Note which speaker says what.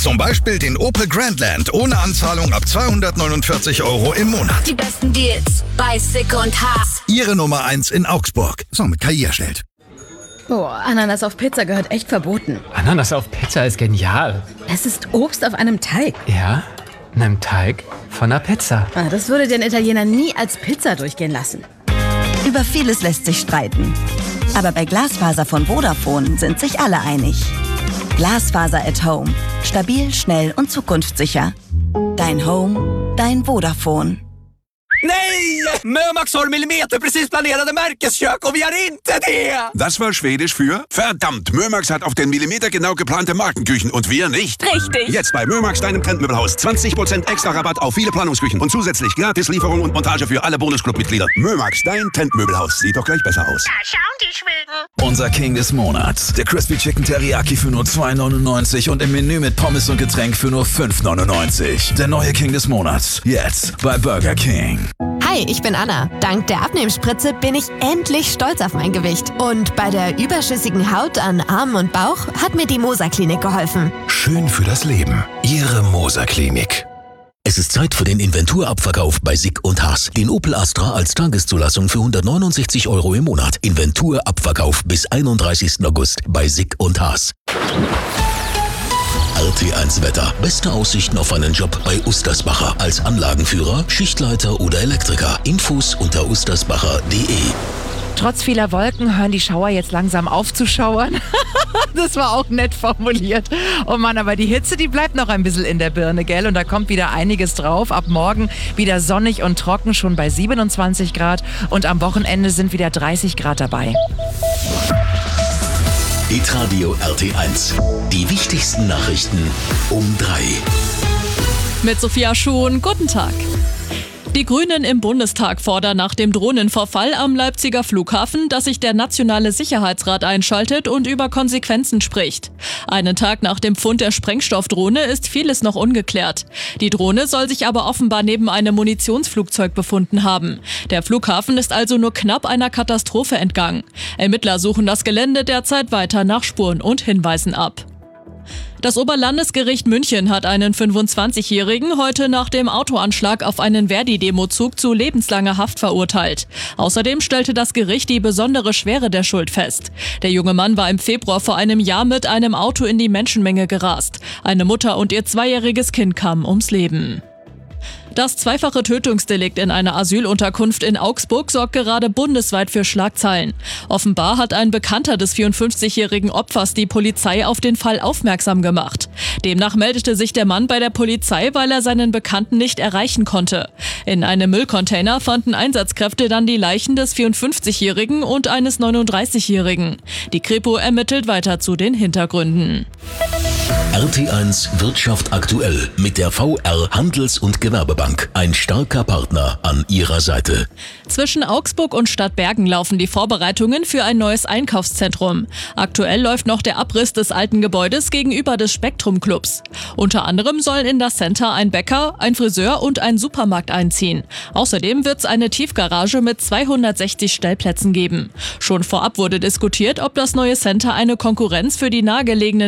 Speaker 1: Zum Beispiel den Opel Grandland ohne Anzahlung ab 249 € im Monat.
Speaker 2: Die besten Deals bei Sick und Haas.
Speaker 1: Ihre Nummer 1 in Augsburg. So, mit KI erstellt.
Speaker 3: Oh, Ananas auf Pizza gehört echt verboten.
Speaker 4: Ananas auf Pizza ist genial.
Speaker 3: Es ist Obst auf einem Teig.
Speaker 4: Ja, einem Teig von einer Pizza.
Speaker 3: Das würde den Italiener nie als Pizza durchgehen lassen.
Speaker 5: Über vieles lässt sich streiten. Aber bei Glasfaser von Vodafone sind sich alle einig. Glasfaser at Home. Stabil, schnell und zukunftssicher. Dein Home, dein Vodafone.
Speaker 6: Nej! Mömax har millimeter precis planerade märkeskök och vi har inte det!
Speaker 7: Das war Schwedisch für verdammt, Mömax hat auf den Millimeter genau geplante Markenküchen und wir nicht.
Speaker 2: Richtig.
Speaker 7: Jetzt bei Mömax, deinem Trendmöbelhaus. 20% extra Rabatt auf viele Planungsküchen und zusätzlich gratis Lieferung und Montage für alle Bonusclub-Mitglieder. Mömax, dein Trendmöbelhaus. Sieht doch gleich besser aus.
Speaker 2: Da schauen die Schweden.
Speaker 8: Unser King des Monats. Der Crispy Chicken Teriyaki für nur 2,99 und im Menü mit Pommes und Getränk für nur 5,99. Der neue King des Monats. Jetzt bei Burger King.
Speaker 9: Hi, ich bin Anna. Dank der Abnehmspritze bin ich endlich stolz auf mein Gewicht. Und bei der überschüssigen Haut an Armen und Bauch hat mir die Moser Klinik geholfen.
Speaker 10: Schön für das Leben. Ihre Moser Klinik.
Speaker 11: Es ist Zeit für den Inventurabverkauf bei Sick und Haas. Den Opel Astra als Tageszulassung für 169 € im Monat. Inventurabverkauf bis 31. August bei Sick und Haas. RT1 Wetter. Beste Aussichten auf einen Job bei Ustersbacher. Als Anlagenführer, Schichtleiter oder Elektriker. Infos unter ustersbacher.de.
Speaker 12: Trotz vieler Wolken hören die Schauer jetzt langsam auf zu schauern. Das war auch nett formuliert. Oh Mann, aber die Hitze, die bleibt noch ein bisschen in der Birne, gell? Und da kommt wieder einiges drauf. Ab morgen wieder sonnig und trocken, schon bei 27 Grad. Und am Wochenende sind wieder 30 Grad dabei.
Speaker 11: Hitradio RT1. Die wichtigsten Nachrichten um 3.
Speaker 13: Mit Sophia Schuhn, guten Tag. Die Grünen im Bundestag fordern nach dem Drohnenvorfall am Leipziger Flughafen, dass sich der Nationale Sicherheitsrat einschaltet und über Konsequenzen spricht. Einen Tag nach dem Fund der Sprengstoffdrohne ist vieles noch ungeklärt. Die Drohne soll sich aber offenbar neben einem Munitionsflugzeug befunden haben. Der Flughafen ist also nur knapp einer Katastrophe entgangen. Ermittler suchen das Gelände derzeit weiter nach Spuren und Hinweisen ab. Das Oberlandesgericht München hat einen 25-Jährigen heute nach dem Autoanschlag auf einen Verdi-Demozug zu lebenslanger Haft verurteilt. Außerdem stellte das Gericht die besondere Schwere der Schuld fest. Der junge Mann war im Februar vor einem Jahr mit einem Auto in die Menschenmenge gerast. Eine Mutter und ihr 2-jähriges Kind kamen ums Leben. Das zweifache Tötungsdelikt in einer Asylunterkunft in Augsburg sorgt gerade bundesweit für Schlagzeilen. Offenbar hat ein Bekannter des 54-jährigen Opfers die Polizei auf den Fall aufmerksam gemacht. Demnach meldete sich der Mann bei der Polizei, weil er seinen Bekannten nicht erreichen konnte. In einem Müllcontainer fanden Einsatzkräfte dann die Leichen des 54-jährigen und eines 39-jährigen. Die Kripo ermittelt weiter zu den Hintergründen.
Speaker 11: RT1 Wirtschaft aktuell mit der VR Handels- und Gewerbebank. Ein starker Partner an ihrer Seite.
Speaker 13: Zwischen Augsburg und Stadtbergen laufen die Vorbereitungen für ein neues Einkaufszentrum. Aktuell läuft noch der Abriss des alten Gebäudes gegenüber des Spektrum-Clubs. Unter anderem sollen in das Center ein Bäcker, ein Friseur und ein Supermarkt einziehen. Außerdem wird es eine Tiefgarage mit 260 Stellplätzen geben. Schon vorab wurde diskutiert, ob das neue Center eine Konkurrenz für die nahegelegenen